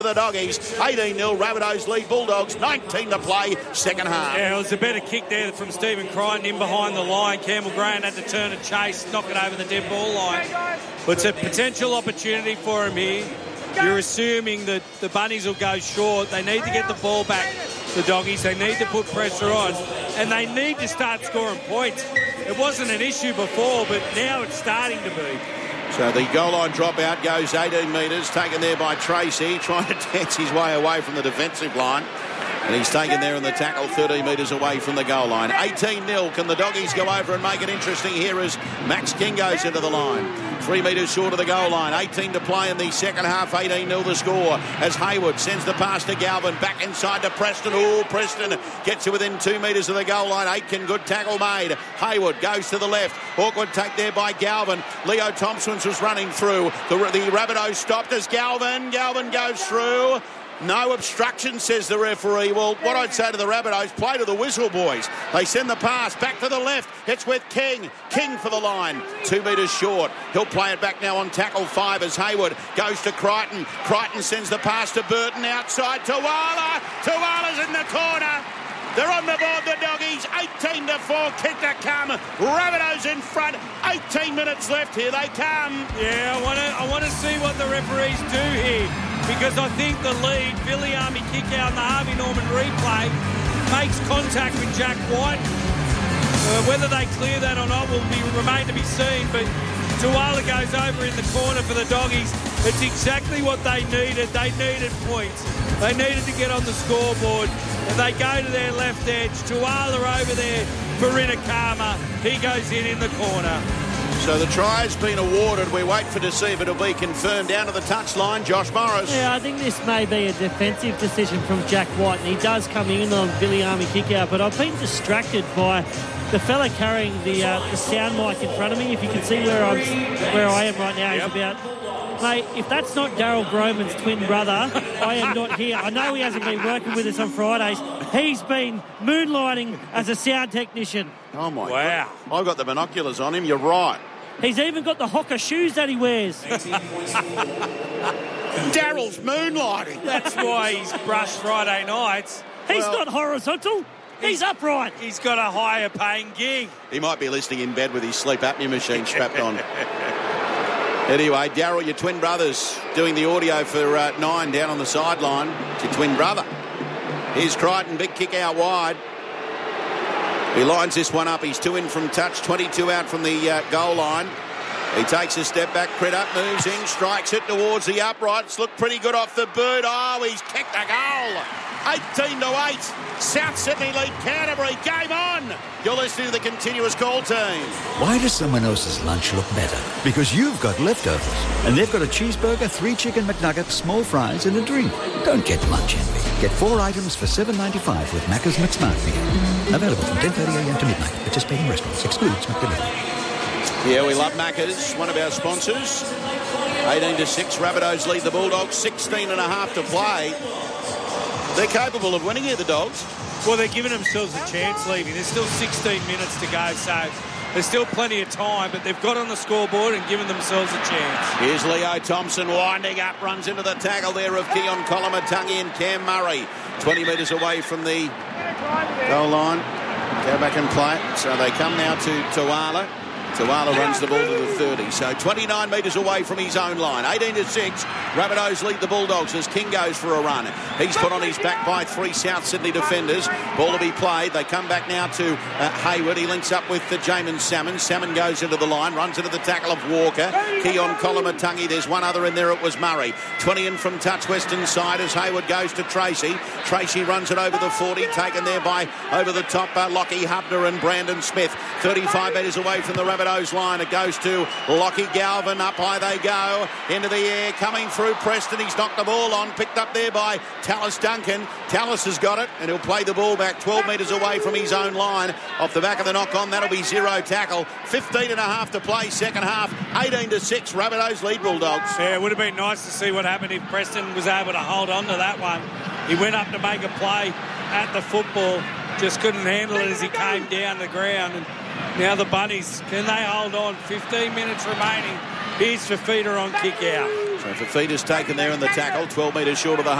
The Doggies, 18-0, Rabbitohs lead Bulldogs, 19 to play, second half. Yeah, it was a better kick there from Stephen Crichton in behind the line. Campbell Graham had to turn and chase, knock it over the dead ball line. But it's a potential opportunity for him here. You're assuming that the Bunnies will go short. They need to get the ball back, the Doggies. They need to put pressure on, and they need to start scoring points. It wasn't an issue before, but now it's starting to be. So the goal line dropout goes 18 metres, taken there by Tracy, trying to dance his way away from the defensive line. And he's taken there in the tackle 13 metres away from the goal line. 18-0. Can the Doggies go over and make it interesting here as Max King goes into the line? 3 metres short of the goal line. 18 to play in the second half. 18-0 the score as Hayward sends the pass to Galvin. Back inside to Preston. Oh, Preston gets to within 2 metres of the goal line. Aitken, good tackle made. Hayward goes to the left. Awkward take there by Galvin. Leo Thompson was running through. The Rabbitohs stopped as Galvin goes through. No obstruction, says the referee. Well, what I'd say to the Rabbitohs, play to the whistle, boys. They send the pass back to the left. It's with King. King for the line. 2 metres short. He'll play it back now on tackle 5 as Hayward goes to Crichton. Crichton sends the pass to Burton outside. Tuala. Tuala's in the corner. They're on the board, the Doggies. 18-4, kick to come. Rabbitohs in front. 18 minutes left. Here they come. Yeah, I want to see what the referees do here, because I think the lead, Viliami kick out and the Harvey Norman replay, makes contact with Jack White. Whether they clear that or not will remain to be seen, but Tuala goes over in the corner for the Doggies. It's exactly what they needed. They needed points. They needed to get on the scoreboard. And they go to their left edge. Tuala over there for Rinakama. He goes in the corner. So the try has been awarded. We wait to see if it'll be confirmed. Down to the touchline, Josh Morris. Yeah, I think this may be a defensive decision from Jack White, and he does come in on Viliami kick out, but I've been distracted by the fella carrying the sound mic in front of me. If you can see where I am right now, he's about... Mate, if that's not Daryl Broman's twin brother, I am not here. I know he hasn't been working with us on Fridays. He's been moonlighting as a sound technician. Oh, my God. I've got the binoculars on him. You're right. He's even got the Hoka shoes that he wears. Daryl's moonlighting. That's why he's brushed Friday nights. He's not horizontal. He's upright. He's got a higher paying gig. He might be listening in bed with his sleep apnea machine strapped on. Anyway, Daryl, your twin brother's doing the audio for 9 down on the sideline. It's your twin brother. Here's Crichton, big kick out wide. He lines this one up. He's 2 in from touch, 22 out from the goal line. He takes a step back, Credit moves in, strikes it towards the uprights. Looked pretty good off the boot. Oh, he's kicked a goal. 18-8. South Sydney lead Canterbury. Game on. You're listening to the Continuous Call team. Why does someone else's lunch look better? Because you've got leftovers. And they've got a cheeseburger, 3 chicken McNuggets, small fries and a drink. Don't get lunch envy. Get 4 items for $7.95 with Macca's McSmart Meal. Available from 10:30am to midnight. Participating restaurants. Excludes McDelivery. Yeah, we love Macca's, one of our sponsors. 18-6, Rabbitohs lead the Bulldogs, 16.5 to play. They're capable of winning here, the Dogs. Well, they're giving themselves a chance leaving. There's still 16 minutes to go, so there's still plenty of time, but they've got on the scoreboard and given themselves a chance. Here's Leo Thompson winding up, runs into the tackle there of Keon Colomatungi and Cam Murray. 20 metres away from the goal line. Go back and play it. So they come now to Tuala. Tuala runs the ball to the 30, so 29 metres away from his own line. 18-6, Rabbitohs lead the Bulldogs as King goes for a run. He's put on his back by 3 South Sydney defenders. Ball to be played. They come back now to Hayward. He links up with Jamin Salmon. Salmon goes into the line, runs into the tackle of Walker. Keon Colomatungi. There's one other in there. It was Murray. 20 in from touch western side as Hayward goes to Tracy. Tracy runs it over the 40, taken there by over the top Lockie Hubner and Brandon Smith. 35 metres away from the Rabbitohs line. It goes to Lockie Galvin. Up high they go. Into the air. Coming through Preston. He's knocked the ball on. Picked up there by Tallis Duncan. Tallis has got it and he'll play the ball back 12 metres away from his own line. Off the back of the knock-on. That'll be 0 tackle. 15.5 to play second half. 18-6. Rabbitohs lead Bulldogs. Yeah, it would have been nice to see what happened if Preston was able to hold on to that one. He went up to make a play at the football. Just couldn't handle it as he came down the ground. And now the Bunnies, can they hold on? 15 minutes remaining. Here's Fafita on kick out. So Fifita's taken there in the tackle, 12 metres short of the